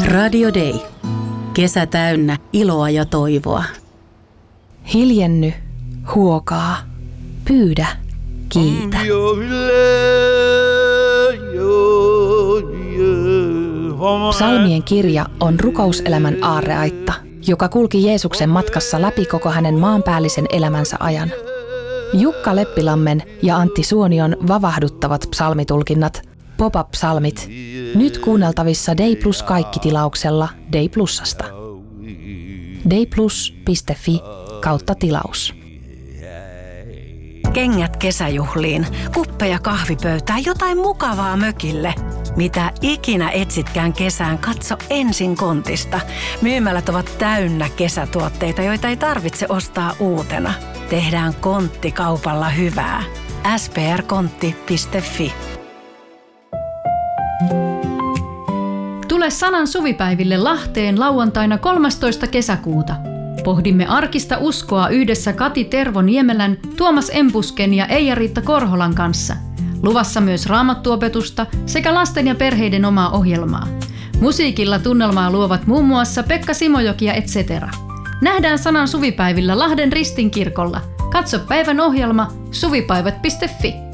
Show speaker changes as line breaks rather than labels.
Radio Day. Kesä täynnä iloa ja toivoa.
Hiljenny, huokaa, pyydä, kiitä. Psalmien kirja on rukouselämän aarreaitta, joka kulki Jeesuksen matkassa läpi koko hänen maanpäällisen elämänsä ajan. Jukka Leppilammen ja Antti Suonion vavahduttavat psalmitulkinnat, pop-up-psalmit, nyt kuunneltavissa Day Plus -kaikki-tilauksella Day Plusasta. dayplus.fi/tilaus.
Kengät kesäjuhliin, kuppeja kahvipöytään, jotain mukavaa mökille. Mitä ikinä etsitkään kesään, katso ensin Kontista. Myymälät ovat täynnä kesätuotteita, joita ei tarvitse ostaa uutena. Tehdään Kontti-kaupalla hyvää. sprkontti.fi.
Tule Sanan suvipäiville Lahteen lauantaina 13. kesäkuuta. Pohdimme arkista uskoa yhdessä Kati Tervo-Niemelän, Tuomas Empusken ja Eija-Riitta Korholan kanssa. Luvassa myös raamattuopetusta sekä lasten ja perheiden omaa ohjelmaa. Musiikilla tunnelmaa luovat muun muassa Pekka Simojoki ja etc. Nähdään Sanan suvipäivillä Lahden Ristinkirkolla. Katso päivän ohjelma suvipäivät.fi.